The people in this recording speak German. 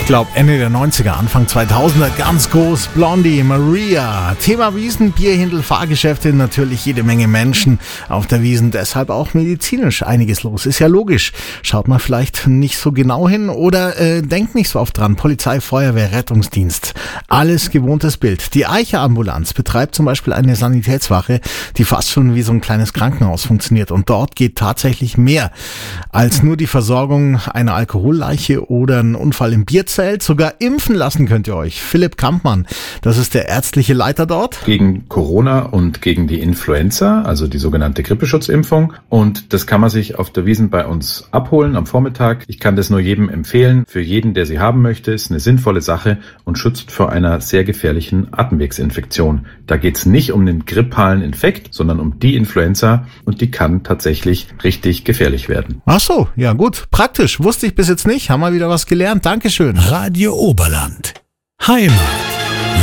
glaube Ende der 90er, Anfang 2000er, ganz groß, Blondie, Maria. Thema Wiesn, Bierhindel, Fahrgeschäfte, natürlich jede Menge Menschen auf der Wiesn, deshalb auch medizinisch einiges los. Ist ja logisch. Schaut mal vielleicht nicht so genau hin oder denkt nicht so oft dran. Polizei, Feuerwehr, Rettungsdienst, alles gewohntes Bild. Die Eicher Ambulanz betreibt zum Beispiel eine Sanitätswache, die fast schon wie so ein kleines Krankenhaus funktioniert, und dort geht tatsächlich mehr als nur die Versorgung einer Alkoholleiche oder ein Unfall im Bierzelt. Sogar impfen lassen könnt ihr euch. Philipp Kampmann, das ist der ärztliche Leiter dort. Gegen Corona und gegen die Influenza, also die sogenannte Grippeschutzimpfung. Und das kann man sich auf der Wiesn bei uns abholen am Vormittag. Ich kann das nur jedem empfehlen. Für jeden, der sie haben möchte, ist eine sinnvolle Sache und schützt vor einer sehr gefährlichen Atemwegsinfektion. Da geht es nicht um den grippalen Infekt, sondern um die Influenza, und die kann tatsächlich richtig gefährlich werden. Ach so, ja gut. Praktisch. Wusste ich bis jetzt nicht. Haben wir wieder was gelernt. Dankeschön. Radio Oberland. Heimat.